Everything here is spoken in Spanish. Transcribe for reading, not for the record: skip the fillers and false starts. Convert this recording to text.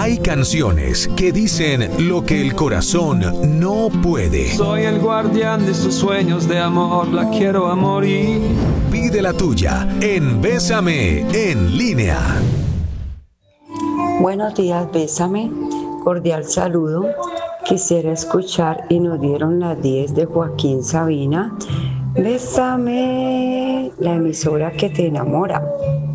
Hay canciones que dicen lo que el corazón no puede. Soy el guardián de sus sueños de amor, la quiero a morir. Pide la tuya en Bésame en línea. Buenos días, Bésame. Cordial saludo. Quisiera escuchar Y nos dieron las 10 de Joaquín Sabina. Bésame, la emisora que te enamora.